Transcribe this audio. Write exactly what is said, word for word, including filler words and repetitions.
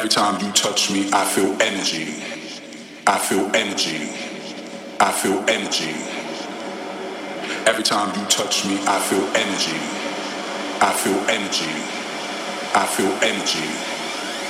Every time you touch me, I feel energy. I feel energy. I feel energy. Every time you touch me, I feel energy. I feel energy. I feel energy.